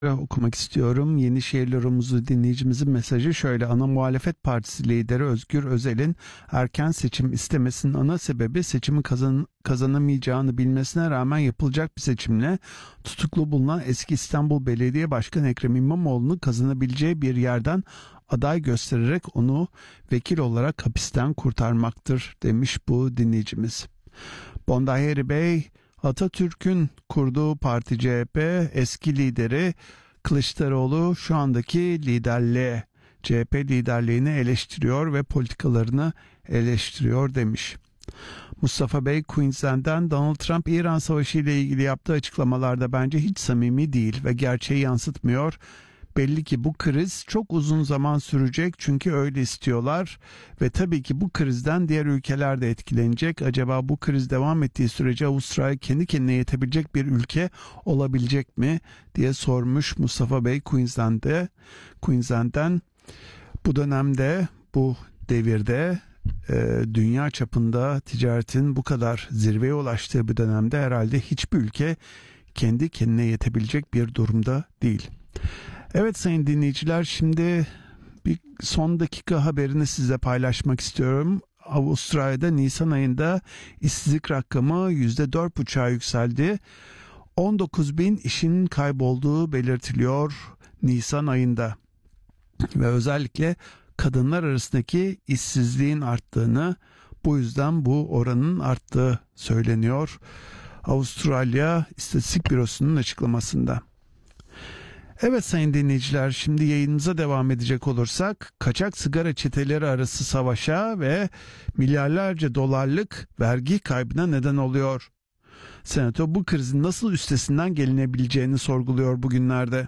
okumak istiyorum. Yenişehirli Rumuzlu dinleyicimizin mesajı şöyle. Ana muhalefet partisi lideri Özgür Özel'in erken seçim istemesinin ana sebebi seçimi kazanamayacağını bilmesine rağmen yapılacak bir seçimle tutuklu bulunan eski İstanbul Belediye Başkanı Ekrem İmamoğlu'nu kazanabileceği bir yerden aday göstererek onu vekil olarak hapisten kurtarmaktır demiş bu dinleyicimiz. Bondaheri Bey, Atatürk'ün kurduğu parti CHP eski lideri Kılıçdaroğlu şu andaki liderliğe, CHP liderliğini eleştiriyor ve politikalarını eleştiriyor demiş. Mustafa Bey Queensland'den, Donald Trump İran Savaşı ile ilgili yaptığı açıklamalarda bence hiç samimi değil ve gerçeği yansıtmıyor. Belli ki bu kriz çok uzun zaman sürecek çünkü öyle istiyorlar ve tabii ki bu krizden diğer ülkeler de etkilenecek. Acaba bu kriz devam ettiği sürece Avustralya kendi kendine yetebilecek bir ülke olabilecek mi diye sormuş Mustafa Bey Queensland'den. Bu dönemde, bu devirde dünya çapında ticaretin bu kadar zirveye ulaştığı bir dönemde herhalde hiçbir ülke kendi kendine yetebilecek bir durumda değil. Evet sayın dinleyiciler, şimdi bir son dakika haberini size paylaşmak istiyorum. Avustralya'da Nisan ayında işsizlik rakamı %4,5'a yükseldi. 19 bin işin kaybolduğu belirtiliyor Nisan ayında. Ve özellikle kadınlar arasındaki işsizliğin arttığını, bu yüzden bu oranın arttığı söyleniyor Avustralya İstatistik Bürosu'nun açıklamasında. Evet sayın dinleyiciler, şimdi yayınımıza devam edecek olursak, kaçak sigara çeteleri arası savaşa ve milyarlarca dolarlık vergi kaybına neden oluyor. Senato bu krizin nasıl üstesinden gelinebileceğini sorguluyor bugünlerde.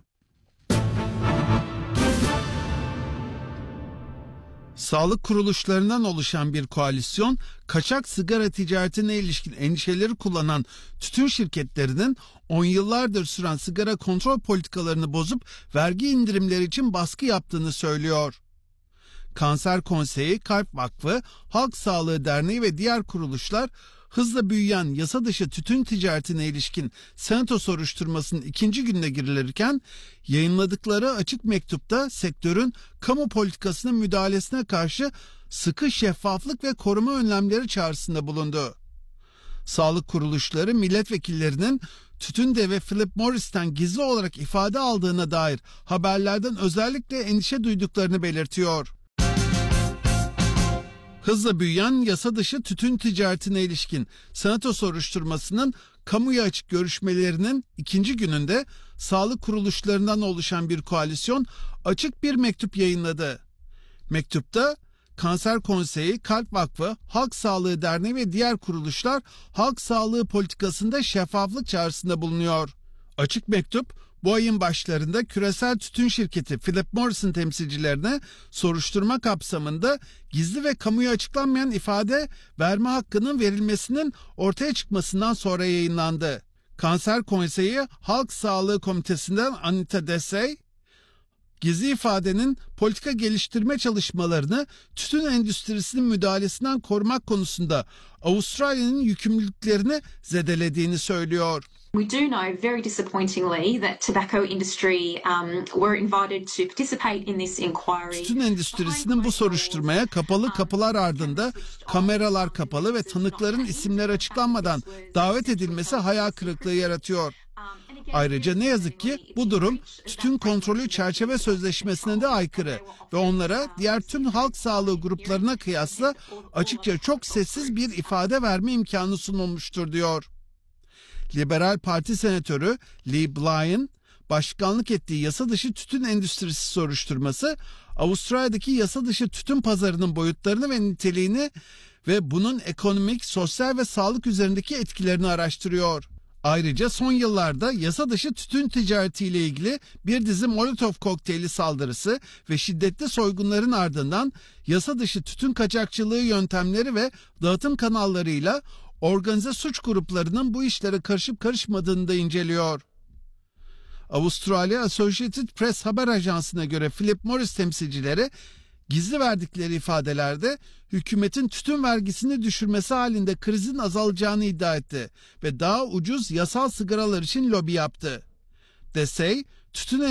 Sağlık kuruluşlarından oluşan bir koalisyon, kaçak sigara ticaretine ilişkin endişeleri kullanan tütün şirketlerinin 10 yıllardır süren sigara kontrol politikalarını bozup vergi indirimleri için baskı yaptığını söylüyor. Kanser Konseyi, Kalp Vakfı, Halk Sağlığı Derneği ve diğer kuruluşlar hızla büyüyen yasa dışı tütün ticaretine ilişkin senato soruşturmasının ikinci gününe girilirken yayınladıkları açık mektupta sektörün kamu politikasına müdahalesine karşı sıkı şeffaflık ve koruma önlemleri çağrısında bulundu. Sağlık kuruluşları milletvekillerinin tütün devi Philip Morris'ten gizli olarak ifade aldığına dair haberlerden özellikle endişe duyduklarını belirtiyor. Hızla büyüyen yasa dışı tütün ticaretine ilişkin senato soruşturmasının kamuya açık görüşmelerinin ikinci gününde sağlık kuruluşlarından oluşan bir koalisyon açık bir mektup yayınladı. Mektupta Kanser Konseyi, Kalp Vakfı, Halk Sağlığı Derneği ve diğer kuruluşlar halk sağlığı politikasında şeffaflık çağrısında bulunuyor. Açık mektup, bu ayın başlarında küresel tütün şirketi Philip Morris'in temsilcilerine soruşturma kapsamında gizli ve kamuya açıklanmayan ifade verme hakkının verilmesinin ortaya çıkmasından sonra yayınlandı. Kanser Konseyi Halk Sağlığı Komitesi'nden Anita Desai, gizli ifadenin politika geliştirme çalışmalarını tütün endüstrisinin müdahalesinden korumak konusunda Avustralya'nın yükümlülüklerini zedelediğini söylüyor. We do know very disappointingly that tobacco industry were invited to participate in this inquiry. Tütün endüstrisinin bu soruşturmaya kapalı kapılar ardında kameralar kapalı ve tanıkların isimleri açıklanmadan davet edilmesi hayal kırıklığı yaratıyor. Ayrıca ne yazık ki bu durum tütün kontrolü çerçeve sözleşmesine de aykırı ve onlara diğer tüm halk sağlığı gruplarına kıyasla açıkça çok sessiz bir ifade verme imkanı sunulmuştur diyor. Liberal Parti Senatörü Lee Blyen, başkanlık ettiği yasa dışı tütün endüstrisi soruşturması, Avustralya'daki yasa dışı tütün pazarının boyutlarını ve niteliğini ve bunun ekonomik, sosyal ve sağlık üzerindeki etkilerini araştırıyor. Ayrıca son yıllarda yasa dışı tütün ticaretiyle ilgili bir dizi Molotov kokteyli saldırısı ve şiddetli soygunların ardından yasa dışı tütün kaçakçılığı yöntemleri ve dağıtım kanallarıyla organize suç gruplarının bu işlere karışıp karışmadığını da inceliyor. Avustralya Associated Press haber ajansına göre Philip Morris temsilcileri gizli verdikleri ifadelerde hükümetin tütün vergisini düşürmesi halinde krizin azalacağını iddia etti ve daha ucuz yasal sigaralar için lobi yaptı. Desai, tütün